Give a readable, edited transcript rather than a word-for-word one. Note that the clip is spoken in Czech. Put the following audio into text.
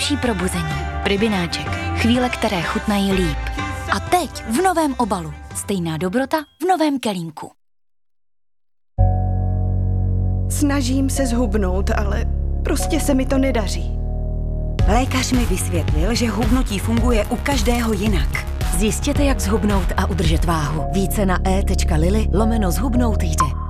lepší probuzení. Pribináček. Chvíle, které chutnají líp. A teď v novém obalu. Stejná dobrota v novém kelímku. Snažím se zhubnout, ale prostě se mi to nedaří. Lékař mi vysvětlil, že hubnutí funguje u každého jinak. Zjistěte, jak zhubnout a udržet váhu. Více na e.lily/zhubnout jde.